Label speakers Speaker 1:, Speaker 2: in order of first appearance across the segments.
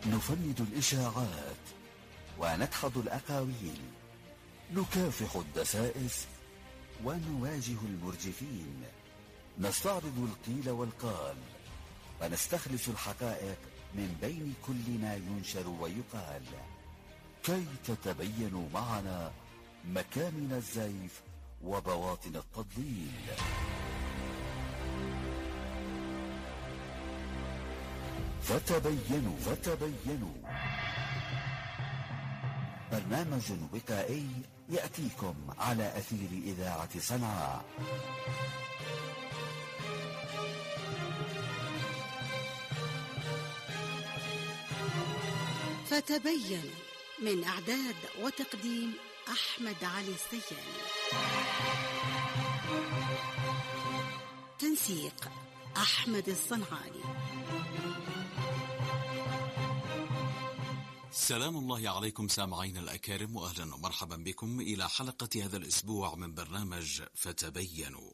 Speaker 1: نفند الإشاعات وندحض الأقاويل، نكافح الدسائس ونواجه المرجفين، نستعرض القيل والقال ونستخلص الحقائق من بين كل ما ينشر ويقال، كي تتبينوا معنا مكامن الزيف وبواطن التضليل. فتبينوا برنامج وقائي يأتيكم على أثير إذاعة صنعاء.
Speaker 2: فتبين، من إعداد وتقديم أحمد علي السيال، تنسيق أحمد الصنعاني.
Speaker 3: سلام الله عليكم سامعين الأكارم، وأهلا ومرحبا بكم إلى حلقة هذا الأسبوع من برنامج فتبينوا.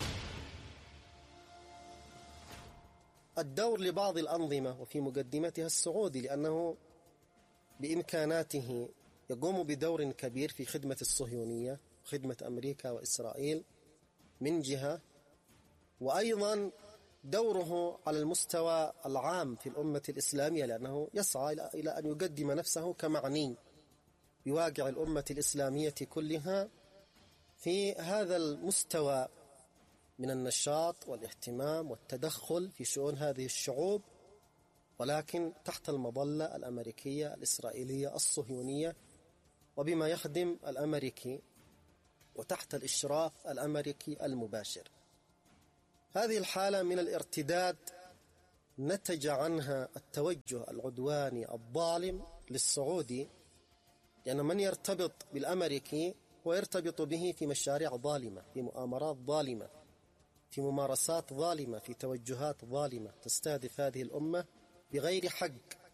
Speaker 4: الدور لبعض الأنظمة وفي مقدمتها السعودي، لأنه بإمكاناته يقوم بدور كبير في خدمة الصهيونية وخدمة أمريكا وإسرائيل من جهة، وأيضا دوره على المستوى العام في الأمة الإسلامية، لأنه يسعى إلى أن يقدم نفسه كمعني بواقع الأمة الإسلامية كلها في هذا المستوى من النشاط والاهتمام والتدخل في شؤون هذه الشعوب، ولكن تحت المظلة الأمريكية الإسرائيلية الصهيونية، وبما يخدم الأمريكي وتحت الإشراف الأمريكي المباشر. هذه الحالة من الارتداد نتج عنها التوجه العدواني الظالم للسعودي، لأن من يرتبط بالأمريكي ويرتبط به في مشاريع ظالمة، في مؤامرات ظالمة، في ممارسات ظالمة، في توجهات ظالمة تستهدف هذه الأمة بغير حق،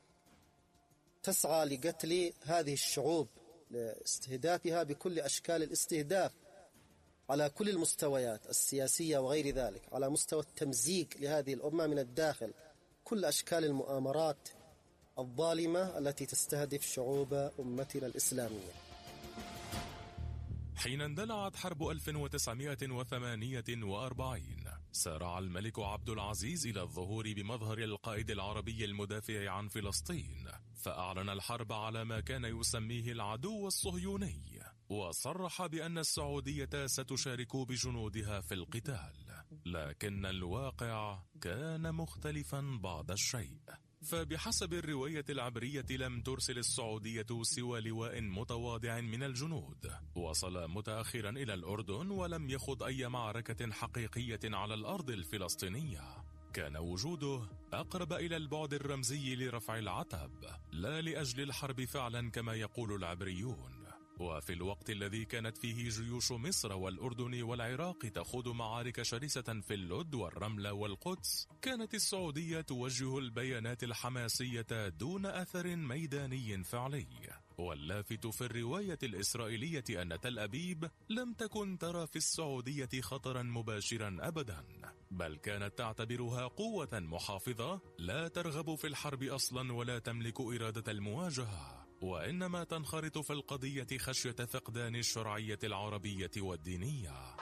Speaker 4: تسعى لقتل هذه الشعوب، لاستهدافها بكل أشكال الاستهداف على كل المستويات السياسية وغير ذلك، على مستوى التمزيق لهذه الأمة من الداخل، كل أشكال المؤامرات الظالمة التي تستهدف شعوب أمتنا الإسلامية.
Speaker 5: حين اندلعت حرب 1948 سارع الملك عبد العزيز إلى الظهور بمظهر القائد العربي المدافع عن فلسطين، فأعلن الحرب على ما كان يسميه العدو الصهيوني، وصرح بأن السعودية ستشارك بجنودها في القتال. لكن الواقع كان مختلفا بعض الشيء، فبحسب الرواية العبرية لم ترسل السعودية سوى لواء متواضع من الجنود، وصل متأخرا إلى الأردن ولم يخض أي معركة حقيقية على الأرض الفلسطينية. كان وجوده أقرب إلى البعد الرمزي لرفع العتب، لا لأجل الحرب فعلا كما يقول العبريون. وفي الوقت الذي كانت فيه جيوش مصر والأردن والعراق تخوض معارك شرسة في اللد والرملة والقدس، كانت السعودية توجه البيانات الحماسية دون أثر ميداني فعلي. واللافت في الرواية الإسرائيلية أن تل أبيب لم تكن ترى في السعودية خطرا مباشرا أبدا، بل كانت تعتبرها قوة محافظة لا ترغب في الحرب أصلا ولا تملك إرادة المواجهة، وإنما تنخرط في القضية خشية فقدان الشرعية العربية والدينية.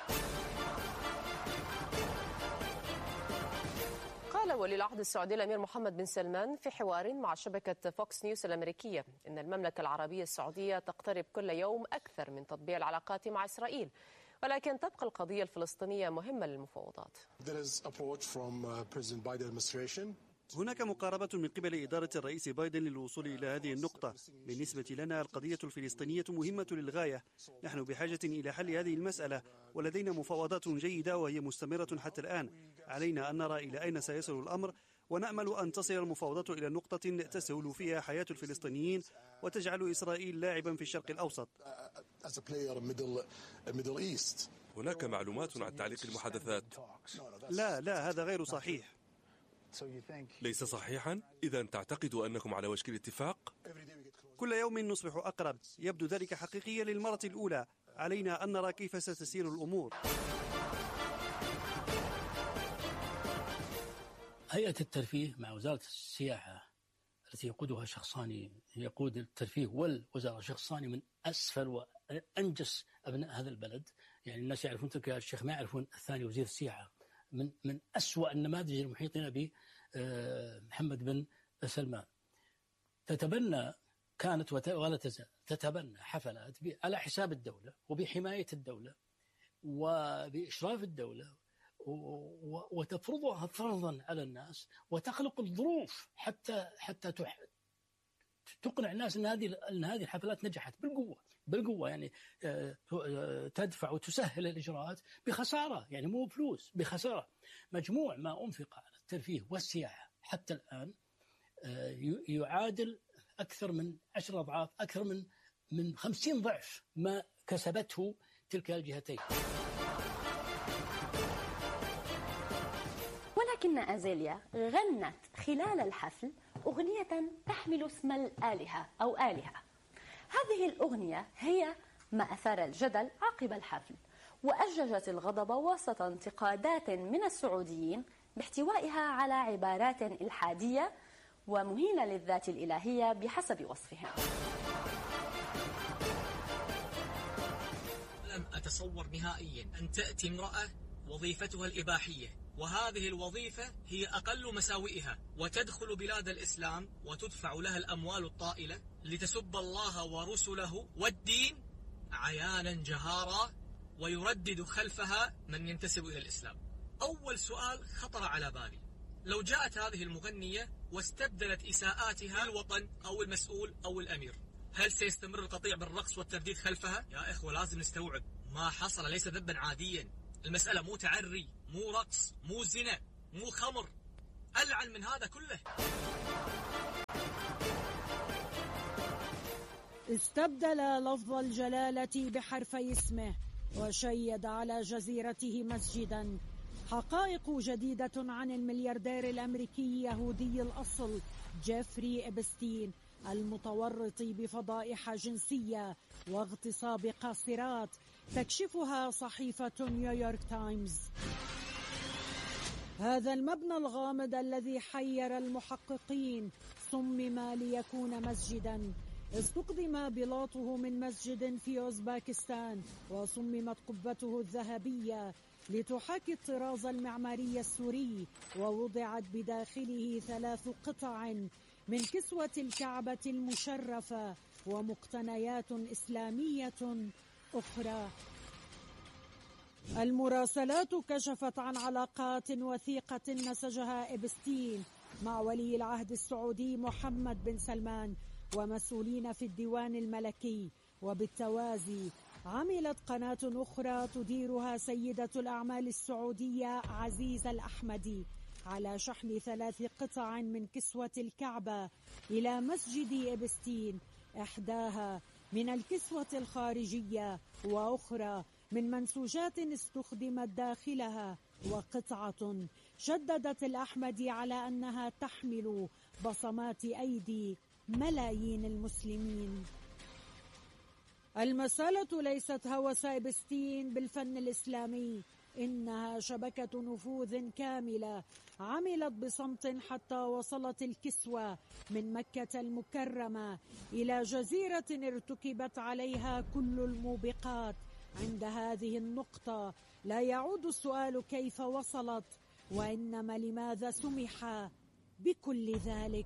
Speaker 6: قال ولي العهد السعودي الأمير محمد بن سلمان في حوار مع شبكة فوكس نيوز الأمريكية إن المملكة العربية السعودية تقترب كل يوم أكثر من تطبيع العلاقات مع إسرائيل، ولكن تبقى القضية الفلسطينية مهمة للمفاوضات.
Speaker 7: هناك مقاربة من قبل إدارة الرئيس بايدن للوصول إلى هذه النقطة. بالنسبة لنا القضية الفلسطينية مهمة للغاية، نحن بحاجة إلى حل هذه المسألة، ولدينا مفاوضات جيدة وهي مستمرة حتى الآن. علينا أن نرى إلى أين سيصل الأمر، ونأمل أن تصل المفاوضات إلى نقطة تسهل فيها حياة الفلسطينيين وتجعل إسرائيل لاعبا في الشرق الأوسط.
Speaker 8: هناك معلومات عن تعليق المحادثات؟
Speaker 7: لا، هذا غير صحيح.
Speaker 8: ليس صحيحا؟ إذا تعتقد أنكم على وشك الاتفاق؟
Speaker 7: كل يوم نصبح أقرب، يبدو ذلك حقيقيا للمرة الأولى. علينا أن نرى كيف ستسير الأمور.
Speaker 9: هيئة الترفيه مع وزارة السياحة التي يقودها شخصان، يقود الترفيه والوزارة شخصان من أسفل وأنجس أبناء هذا البلد. يعني الناس يعرفون تركيا الشيخ، ما يعرفون الثاني وزير السياحة، من أسوأ النماذج المحيطين بمحمد بن سلمان. تتبنى كانت ولا تزال تتبنى حفلات على حساب الدولة وبحماية الدولة وبإشراف الدولة، وتفرضها فرضا على الناس، وتخلق الظروف حتى تقنع الناس ان هذه الحفلات نجحت بالقوه يعني تدفع وتسهل الاجراءات بخساره، يعني مو فلوس، بخساره. مجموع ما انفق على الترفيه والسياحه حتى الان يعادل اكثر من 10 أضعاف، اكثر من 50 ضعف ما كسبته تلك الجهتين.
Speaker 10: ولكن أزيليا غنت خلال الحفل أغنية تحمل اسم الآلهة أو آلهة. هذه الأغنية هي ما أثار الجدل عقب الحفل، وأججت الغضب وسط انتقادات من السعوديين باحتوائها على عبارات إلحادية ومهينة للذات الإلهية بحسب وصفهم.
Speaker 11: لم أتصور نهائيا أن تأتي امرأة وظيفتها الإباحية، وهذه الوظيفة هي أقل مساوئها، وتدخل بلاد الإسلام وتدفع لها الأموال الطائلة لتسب الله ورسله والدين عيانا جهارا، ويردد خلفها من ينتسب إلى الإسلام. أول سؤال خطر على بالي، لو جاءت هذه المغنية واستبدلت إساءاتها الوطن أو المسؤول أو الأمير، هل سيستمر القطيع بالرقص والترديد خلفها؟ يا إخوة لازم نستوعب ما حصل ليس ذبا عاديا. المسألة مو تعري، مو رقص، مو زنا، مو خمر، ألعن من هذا كله.
Speaker 12: استبدل لفظ الجلالة بحرفي اسمه، وشيد على جزيرته مسجدا. حقائق جديدة عن الملياردير الأمريكي يهودي الأصل جيفري إبستين المتورط بفضائح جنسية واغتصاب قاصرات، تكشفها صحيفة نيويورك تايمز. هذا المبنى الغامض الذي حير المحققين صمم ليكون مسجدا. استخدم بلاطه من مسجد في أوزباكستان، وصممت قبته الذهبية لتحاكي الطراز المعماري السوري، ووضعت بداخله 3 قطع من كسوة الكعبة المشرفة ومقتنيات إسلامية أخرى. المراسلات كشفت عن علاقات وثيقة نسجها إبستين مع ولي العهد السعودي محمد بن سلمان ومسؤولين في الديوان الملكي، وبالتوازي عملت قناة أخرى تديرها سيدة الأعمال السعودية عزيزة الأحمدي على شحن 3 قطع من كسوة الكعبة إلى مسجد إبستين، إحداها من الكسوة الخارجية وأخرى من منسوجات استخدمت داخلها، وقطعة شددت الأحمدي على أنها تحمل بصمات أيدي ملايين المسلمين. المسألة ليست هوس إبستين بالفن الإسلامي، إنها شبكة نفوذ كاملة عملت بصمت حتى وصلت الكسوة من مكة المكرمة إلى جزيرة ارتكبت عليها كل الموبقات. عند هذه النقطة لا يعود السؤال كيف وصلت، وإنما لماذا سمح بكل ذلك.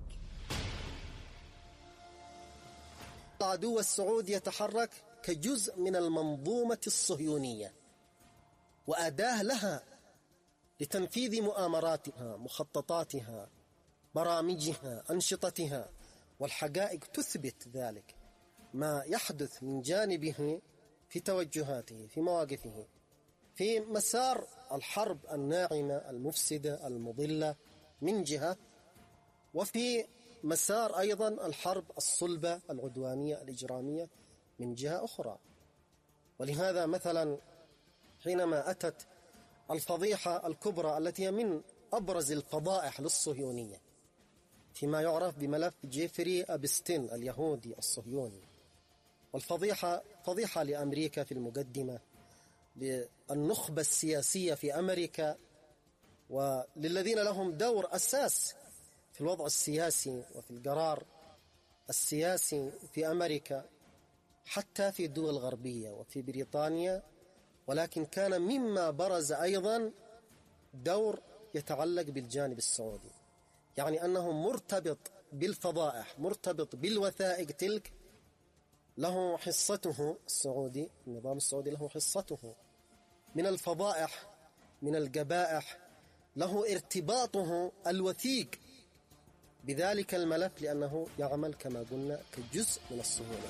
Speaker 4: العدو السعودي يتحرك كجزء من المنظومة الصهيونية وأداة لها لتنفيذ مؤامراتها، مخططاتها، برامجها، أنشطتها، والحقائق تثبت ذلك. ما يحدث من جانبه في توجهاته، في مواقفه، في مسار الحرب الناعمة المفسدة المضلة من جهة، وفي مسار أيضا الحرب الصلبة العدوانية الإجرامية من جهة أخرى. ولهذا مثلا حينما أتت الفضيحة الكبرى التي هي من أبرز الفضائح للصهيونية فيما يعرف بملف جيفري إبستين اليهودي الصهيوني، والفضيحة فضيحة لأمريكا في المقدمة، للنخبة السياسية في أمريكا، وللذين لهم دور أساس في الوضع السياسي وفي القرار السياسي في أمريكا، حتى في الدول الغربية وفي بريطانيا، ولكن كان مما برز أيضا دور يتعلق بالجانب السعودي، يعني أنه مرتبط بالفضائح، مرتبط بالوثائق تلك، له حصته السعودي، النظام السعودي له حصته من الفضائح، من القبائح، له ارتباطه الوثيق بذلك الملف، لأنه يعمل كما قلنا كجزء من الصهيونية.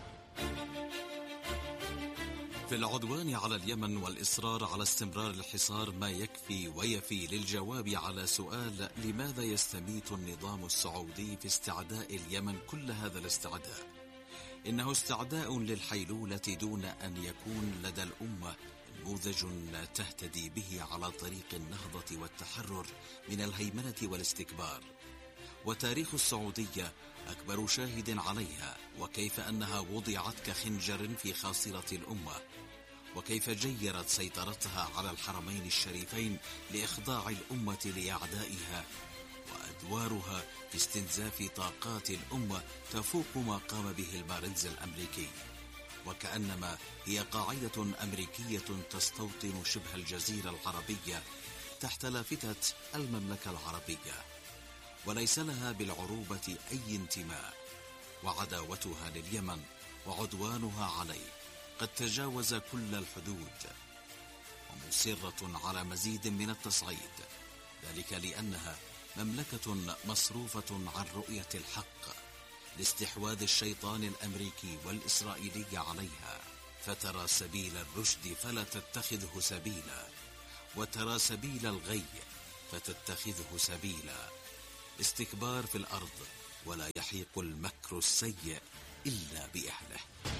Speaker 3: في العدوان على اليمن والإصرار على استمرار الحصار ما يكفي ويفي للجواب على سؤال لماذا يستميت النظام السعودي في استعداء اليمن كل هذا الاستعداء. إنه استعداء للحيلولة دون أن يكون لدى الأمة نموذج تهتدي به على طريق النهضة والتحرر من الهيمنة والاستكبار. وتاريخ السعودية أكبر شاهد عليها، وكيف أنها وضعت كخنجر في خاصرة الأمة، وكيف جيرت سيطرتها على الحرمين الشريفين لإخضاع الأمة لأعدائها، وأدوارها في استنزاف طاقات الأمة تفوق ما قام به الباريلز الأمريكي، وكأنما هي قاعدة أمريكية تستوطن شبه الجزيرة العربية تحت لافتة المملكة العربية، وليس لها بالعروبة أي انتماء. وعداوتها لليمن وعدوانها عليه قد تجاوز كل الحدود، ومصرة على مزيد من التصعيد، ذلك لأنها مملكة مصروفة عن رؤية الحق لاستحواذ الشيطان الأمريكي والإسرائيلي عليها، فترى سبيل الرشد فلا تتخذه سبيلا، وترى سبيل الغي فتتخذه سبيلا. استكبار في الأرض، ولا يحيق المكر السيء إلا بأهله.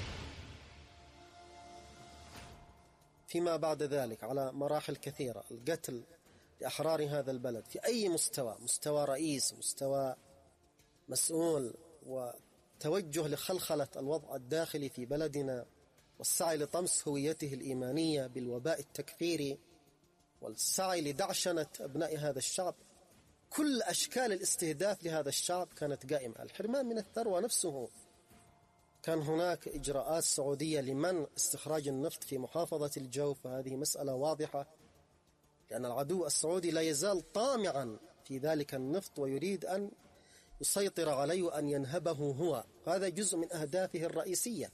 Speaker 4: فيما بعد ذلك على مراحل كثيرة القتل لأحرار هذا البلد في أي مستوى، مستوى رئيس، مستوى مسؤول، وتوجه لخلخلة الوضع الداخلي في بلدنا، والسعي لطمس هويته الإيمانية بالوباء التكفيري، والسعي لدعشنة أبناء هذا الشعب. كل أشكال الاستهداف لهذا الشعب كانت قائمة. الحرمان من الثروة نفسه، كان هناك إجراءات سعودية لمنع استخراج النفط في محافظة الجوف، وهذه مسألة واضحة، لأن العدو السعودي لا يزال طامعا في ذلك النفط ويريد أن يسيطر عليه وأن ينهبه هو، هذا جزء من أهدافه الرئيسية.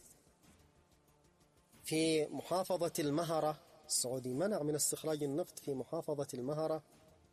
Speaker 4: في محافظة المهرة السعودي منع من استخراج النفط في محافظة المهرة،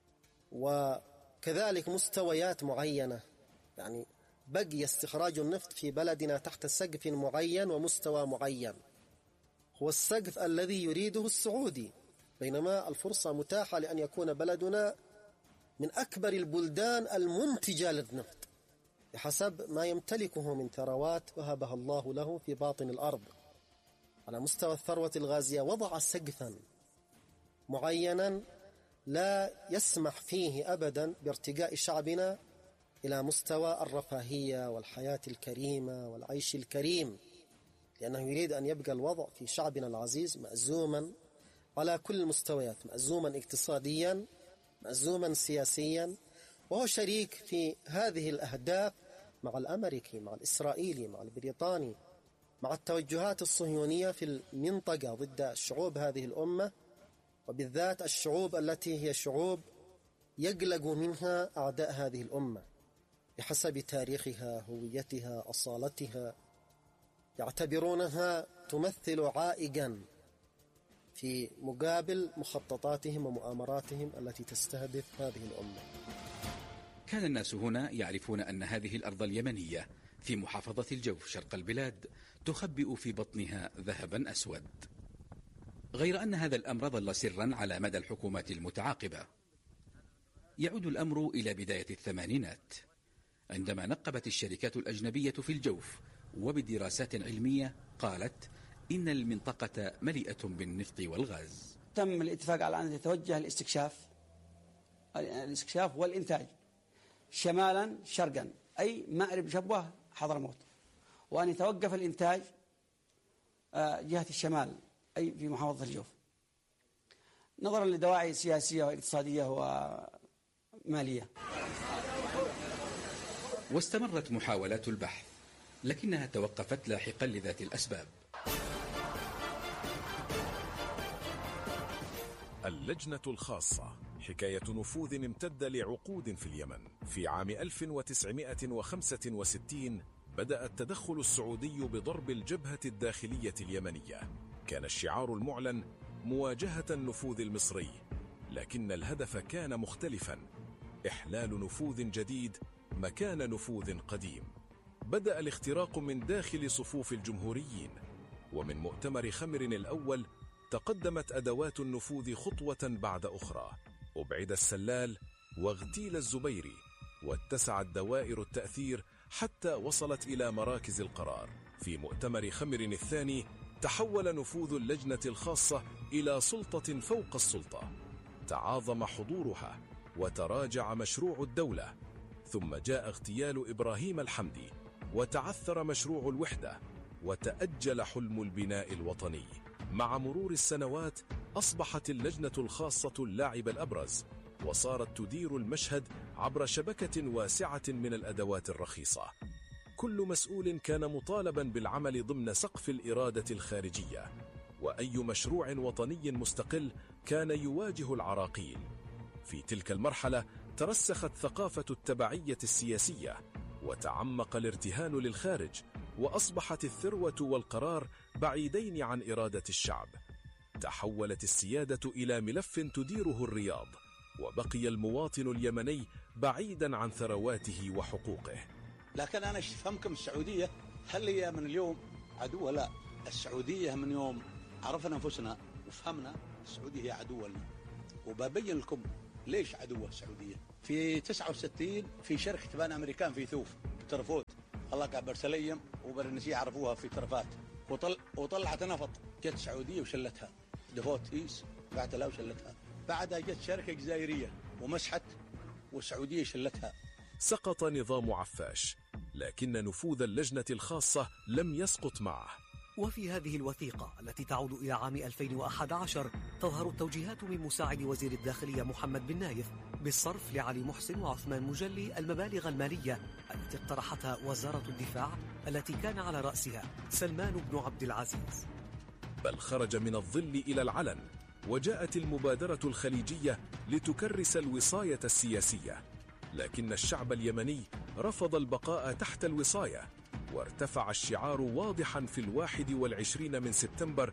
Speaker 4: وكذلك مستويات معينة، يعني بقي استخراج النفط في بلدنا تحت سقف معين ومستوى معين، هو السقف الذي يريده السعودي، بينما الفرصة متاحة لأن يكون بلدنا من أكبر البلدان المنتجة للنفط بحسب ما يمتلكه من ثروات وهبها الله له في باطن الأرض. على مستوى الثروة الغازية وضع سقفا معينا لا يسمح فيه أبدا بارتقاء شعبنا إلى مستوى الرفاهية والحياة الكريمة والعيش الكريم، لأنه يريد أن يبقى الوضع في شعبنا العزيز مأزوما على كل المستويات، مأزوما اقتصاديا، مأزوما سياسيا، وهو شريك في هذه الأهداف مع الأمريكي، مع الإسرائيلي، مع البريطاني، مع التوجهات الصهيونية في المنطقة ضد شعوب هذه الأمة، وبالذات الشعوب التي هي شعوب يقلق منها أعداء هذه الأمة بحسب تاريخها، هويتها، أصالتها، يعتبرونها تمثل عائقا في مقابل مخططاتهم ومؤامراتهم التي تستهدف هذه الأمة.
Speaker 13: كان الناس هنا يعرفون أن هذه الأرض اليمنية في محافظة الجوف شرق البلاد تخبئ في بطنها ذهبا أسود، غير أن هذا الأمر ظل سرا على مدى الحكومات المتعاقبة. يعود الأمر إلى بداية الثمانينات، عندما نقبت الشركات الأجنبية في الجوف وبدراسات علمية قالت إن المنطقة مليئة بالنفط والغاز.
Speaker 14: تم الاتفاق على أن يتوجه الاستكشاف والإنتاج شمالا شرقا، أي مأرب جبوة حضرموت، وأن يتوقف الإنتاج جهة الشمال أي في محافظة الجوف، نظرا لدواعي سياسية واقتصادية ومالية.
Speaker 13: واستمرت محاولات البحث، لكنها توقفت لاحقا لذات الأسباب.
Speaker 15: اللجنة الخاصة، حكاية نفوذ امتد لعقود في اليمن. في عام 1965 بدأ التدخل السعودي بضرب الجبهة الداخلية اليمنية. كان الشعار المعلن مواجهة النفوذ المصري، لكن الهدف كان مختلفا: إحلال نفوذ جديد مكان نفوذ قديم. بدأ الاختراق من داخل صفوف الجمهوريين، ومن مؤتمر خمر الأول تقدمت أدوات النفوذ خطوة بعد أخرى. أبعد السلال واغتيل الزبيري، واتسعت دوائر التأثير حتى وصلت إلى مراكز القرار. في مؤتمر خمر الثاني تحول نفوذ اللجنة الخاصة إلى سلطة فوق السلطة، تعاظم حضورها وتراجع مشروع الدولة، ثم جاء اغتيال إبراهيم الحمدي، وتعثر مشروع الوحدة، وتأجل حلم البناء الوطني. مع مرور السنوات أصبحت اللجنة الخاصة اللاعب الأبرز، وصارت تدير المشهد عبر شبكة واسعة من الأدوات الرخيصة. كل مسؤول كان مطالبا بالعمل ضمن سقف الإرادة الخارجية، وأي مشروع وطني مستقل كان يواجه العراقيل. في تلك المرحلة ترسخت ثقافة التبعية السياسية، وتعمق الارتهان للخارج، وأصبحت الثروة والقرار بعيدين عن إرادة الشعب. تحولت السيادة إلى ملف تديره الرياض، وبقي المواطن اليمني بعيدا عن ثرواته وحقوقه.
Speaker 16: لكن أنا فهمكم السعودية هل هي من اليوم عدو؟ لا، السعودية من يوم عرفنا أنفسنا وفهمنا السعودية هي عدو لنا. وببين لكم ليش عدوة السعودية. في 69 في شركة بان أمريكان في ثوف ترفوت، الله قاعد برسليم وبرنسية عرفوها في ترفات، وطلعت نفط. جت سعودية وشلتها، دفوت إيس بعت لها وشلتها. بعدها جت شركة جزائرية ومسحت، والسعودية شلتها.
Speaker 15: سقط نظام عفاش، لكن نفوذ اللجنة الخاصة لم يسقط معه.
Speaker 17: وفي هذه الوثيقة التي تعود إلى عام 2011 تظهر التوجيهات من مساعد وزير الداخلية محمد بن نايف بالصرف لعلي محسن وعثمان مجلي المبالغ المالية التي اقترحتها وزارة الدفاع التي كان على رأسها سلمان بن عبد العزيز.
Speaker 15: بل خرج من الظل إلى العلن، وجاءت المبادرة الخليجية لتكرس الوصاية السياسية، لكن الشعب اليمني رفض البقاء تحت الوصاية، وارتفع الشعار واضحا في 21 من سبتمبر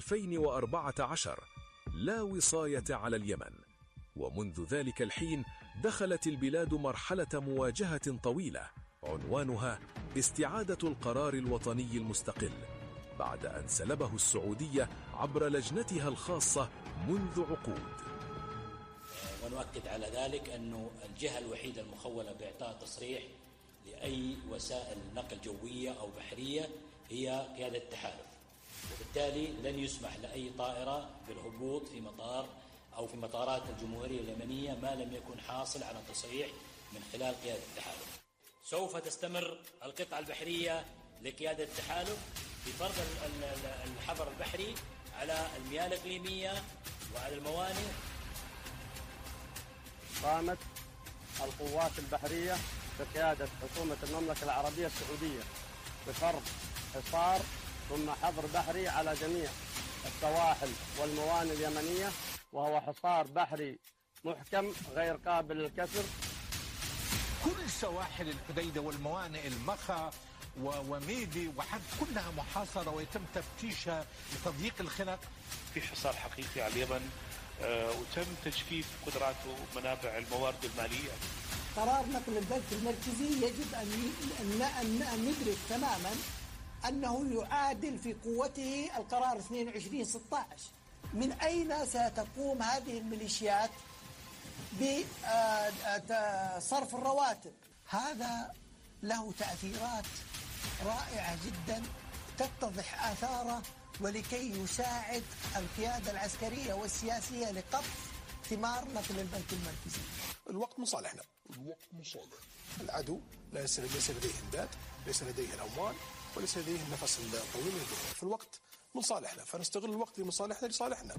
Speaker 15: 2014: لا وصاية على اليمن. ومنذ ذلك الحين دخلت البلاد مرحلة مواجهة طويلة عنوانها استعادة القرار الوطني المستقل، بعد أن سلبه السعودية عبر لجنتها الخاصة منذ عقود.
Speaker 18: ونؤكد على ذلك أنه الجهة الوحيدة المخولة بإعطاء تصريح لأي وسائل نقل جوية أو بحرية هي قيادة التحالف، وبالتالي لن يسمح لأي طائرة بالهبوط في مطار أو في مطارات الجمهورية اليمنية ما لم يكن حاصل على تصريح من خلال قيادة التحالف. سوف تستمر القطعة البحرية لقيادة التحالف بفرض الحظر البحري على المياه الإقليمية وعلى الموانئ.
Speaker 19: قامت القوات البحرية بقيادة حكومة المملكة العربية السعودية بفرض حصار ثم حظر بحري على جميع السواحل والموانئ اليمنية، وهو حصار بحري محكم غير قابل للكسر.
Speaker 20: كل سواحل الحديدة والموانئ المخا وميدي وحد كلها محاصرة ويتم تفتيشها لتضييق الخنق.
Speaker 21: في حصار حقيقي على اليمن وتم تجفيف قدرات ومنابع الموارد المالية.
Speaker 22: قرار نقل البنك المركزي يجب أن ندرك تماما أنه يعادل في قوته القرار 2216. من أين ستقوم هذه الميليشيات بصرف الرواتب؟ هذا له تأثيرات رائعة جدا تتضح آثاره، ولكي يساعد القيادة العسكرية والسياسية لقطف ثمار نقل البنك المركزي.
Speaker 23: الوقت مصالحنا، الوقت مصالح. العدو ليس لديه إمداد، ليس لديه الأموال، وليس لديه النفس الطويل للدول. في الوقت من صالحنا، فنستغل الوقت لمصالحنا لصالحنا.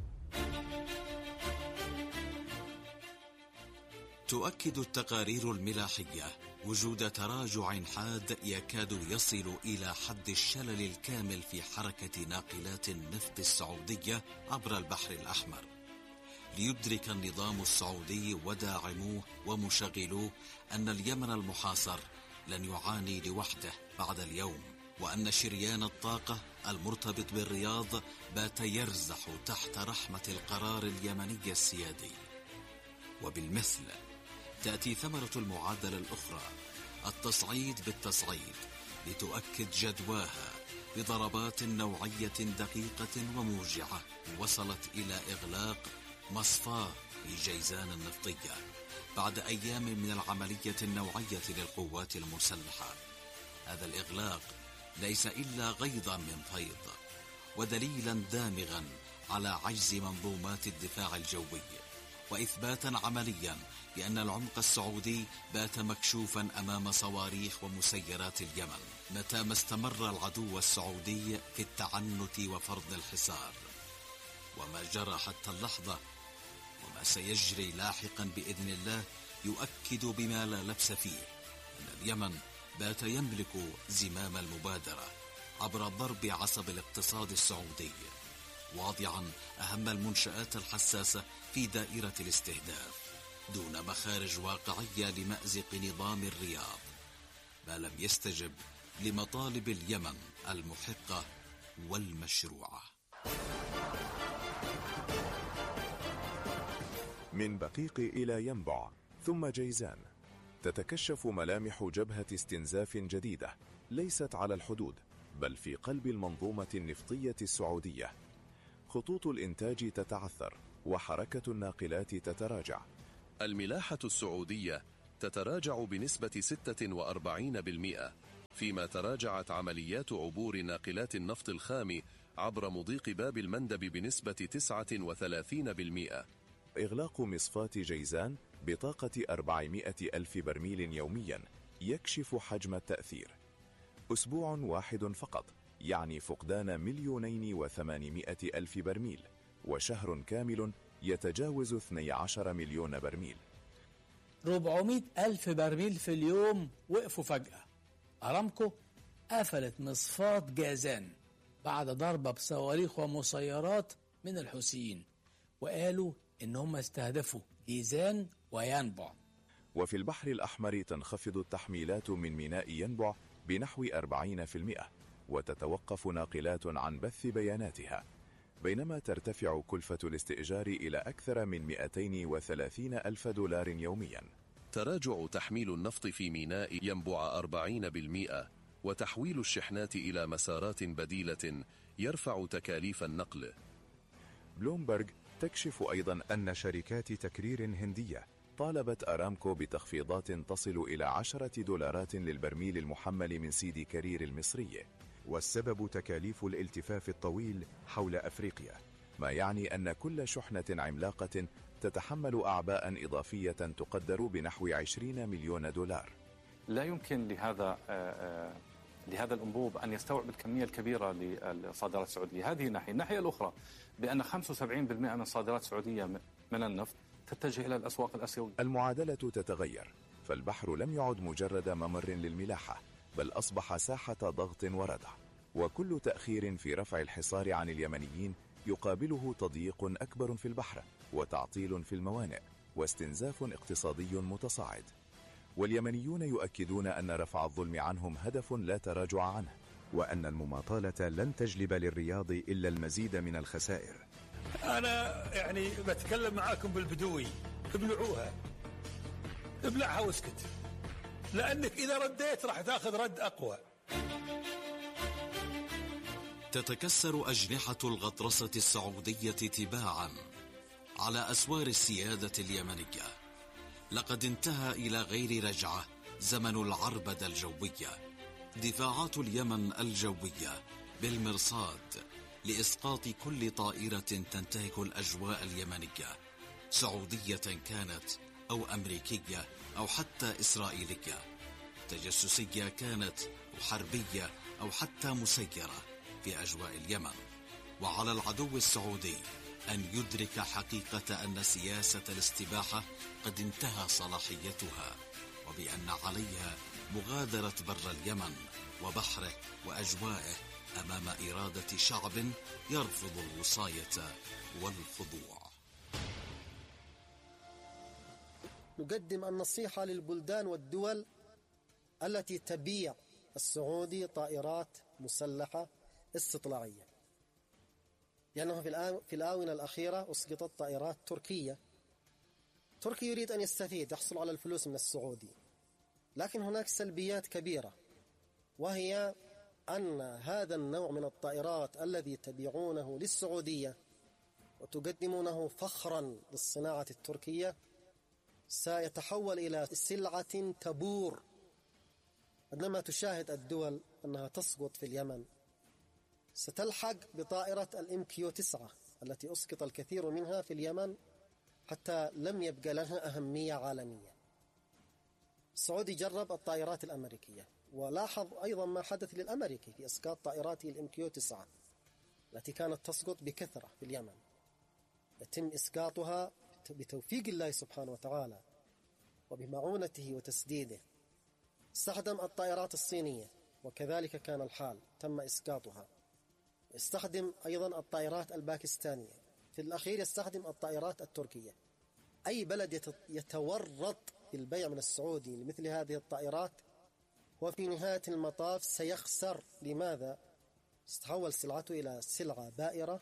Speaker 3: تؤكد التقارير الملاحية وجود تراجع حاد يكاد يصل إلى حد الشلل الكامل في حركة ناقلات النفط السعودية عبر البحر الأحمر، ليدرك النظام السعودي وداعموه ومشغلوه أن اليمن المحاصر لن يعاني لوحده بعد اليوم، وأن شريان الطاقة المرتبط بالرياض بات يرزح تحت رحمة القرار اليمني السيادي. وبالمثل تأتي ثمرة المعادلة الأخرى، التصعيد بالتصعيد، لتؤكد جدواها بضربات نوعية دقيقة وموجعة وصلت إلى إغلاق مصفاة لجيزان النفطية بعد أيام من العملية النوعية للقوات المسلحة. هذا الإغلاق ليس إلا غيظا من فيض ودليلا دامغا على عجز منظومات الدفاع الجوي، وإثباتا عمليا بأن العمق السعودي بات مكشوفا أمام صواريخ ومسيرات اليمن متى ما استمر العدو السعودي في التعنت وفرض الحصار. وما جرى حتى اللحظة وما سيجري لاحقا بإذن الله يؤكد بما لا لبس فيه أن اليمن بات يملك زمام المبادرة عبر ضرب عصب الاقتصاد السعودي، واضعا أهم المنشآت الحساسة في دائرة الاستهداف دون مخارج واقعية لمأزق نظام الرياض، ما لم يستجب لمطالب اليمن المحقة والمشروعة.
Speaker 1: من بقيق إلى ينبع ثم جيزان، تتكشف ملامح جبهة استنزاف جديدة ليست على الحدود بل في قلب المنظومة النفطية السعودية. خطوط الإنتاج تتعثر وحركة الناقلات تتراجع.
Speaker 2: الملاحة السعودية تتراجع بنسبة 46%، فيما تراجعت عمليات عبور ناقلات النفط الخام عبر مضيق باب المندب بنسبة 39%.
Speaker 1: إغلاق مصفاة جيزان بطاقة 400 ألف برميل يوميا يكشف حجم التأثير. أسبوع واحد فقط يعني فقدان 2,800,000 برميل، وشهر كامل يتجاوز 12 مليون برميل.
Speaker 5: 400,000 برميل في اليوم وقفوا فجأة. أرامكو قفلت مصفاة جازان بعد ضربة بصواريخ ومسيرات من الحوثيين، وقالوا إن هم استهدفوا جيزان وينبع.
Speaker 1: وفي البحر الأحمر تنخفض التحميلات من ميناء ينبع بنحو 40%، وتتوقف ناقلات عن بث بياناتها، بينما ترتفع كلفة الاستئجار إلى أكثر من 230 ألف دولار يوميا.
Speaker 2: تراجع تحميل النفط في ميناء ينبع 40%، وتحويل الشحنات إلى مسارات بديلة يرفع تكاليف النقل.
Speaker 1: بلومبرج تكشف أيضا أن شركات تكرير هندية طالبت أرامكو بتخفيضات تصل إلى 10 دولارات للبرميل المحمل من سيد كرير المصري، والسبب تكاليف الالتفاف الطويل حول أفريقيا، ما يعني أن كل شحنة عملاقة تتحمل أعباء إضافية تقدر بنحو 20 مليون دولار.
Speaker 24: لا يمكن لهذا الأنبوب أن يستوعب الكمية الكبيرة للصادرات السعودية. هذه ناحية. الناحية الأخرى بأن 75% من صادرات السعودية من النفط تتجه إلى الأسواق الآسيوية.
Speaker 1: المعادلة تتغير، فالبحر لم يعد مجرد ممر للملاحة، بل أصبح ساحة ضغط وردع، وكل تأخير في رفع الحصار عن اليمنيين يقابله تضييق أكبر في البحر وتعطيل في الموانئ واستنزاف اقتصادي متصاعد. واليمنيون يؤكدون أن رفع الظلم عنهم هدف لا تراجع عنه، وأن المماطلة لن تجلب للرياض إلا المزيد من الخسائر.
Speaker 25: أنا بتكلم معاكم بالبدوي، ابلعوها، ابلعها واسكت، لأنك إذا رديت راح تأخذ رد أقوى.
Speaker 3: تتكسر أجنحة الغطرسة السعودية تباعا على أسوار السيادة اليمنية. لقد انتهى إلى غير رجعة زمن العربدة الجوية. دفاعات اليمن الجوية بالمرصاد لإسقاط كل طائرة تنتهك الأجواء اليمنية، سعودية كانت أو أمريكية أو حتى إسرائيلية، تجسسية كانت أو حربية أو حتى مسيرة في أجواء اليمن. وعلى العدو السعودي أن يدرك حقيقة أن سياسة الاستباحة قد انتهى صلاحيتها، وبأن عليها مغادرة بر اليمن وبحره وأجوائه أمام إرادة شعب يرفض الوصاية والخضوع.
Speaker 4: نقدم النصيحة للبلدان والدول التي تبيع السعودي طائرات مسلحة استطلاعية، لأنه في الآونة الأخيرة أسقطت طائرات تركية. تركيا يريد أن يستفيد، يحصل على الفلوس من السعودي، لكن هناك سلبيات كبيرة، وهي أن هذا النوع من الطائرات الذي تبيعونه للسعودية وتقدمونه فخرا للصناعة التركية سيتحول إلى سلعة تبور. عندما تشاهد الدول أنها تسقط في اليمن، ستلحق بطائرة الMQ-9 التي أسقط الكثير منها في اليمن حتى لم يبقى لها أهمية عالمية. السعودي جرب الطائرات الأمريكية، ولاحظ أيضا ما حدث للأمريكي في إسقاط طائراته الMQ-9 التي كانت تسقط بكثرة في اليمن. يتم إسقاطها بتوفيق الله سبحانه وتعالى وبمعونته وتسديده. استخدم الطائرات الصينية وكذلك كان الحال، تم إسقاطها. استخدم أيضا الطائرات الباكستانية، في الأخير يستخدم الطائرات التركية. أي بلد يتورط في البيع من السعودي لمثل هذه الطائرات وفي نهاية المطاف سيخسر. لماذا؟ ستتحول سلعته إلى سلعة بائرة،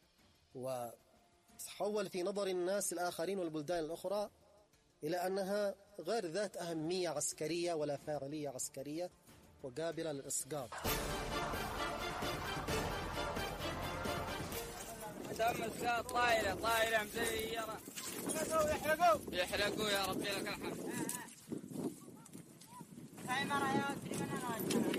Speaker 4: وتتحول في نظر الناس الآخرين والبلدان الأخرى إلى أنها غير ذات أهمية عسكرية ولا فاعلية عسكرية وقابلة للإسقاط.
Speaker 6: تم إسقاط طائرة مزيرة. يحرقوا يا ربي لك الحمد. هاي مرة يا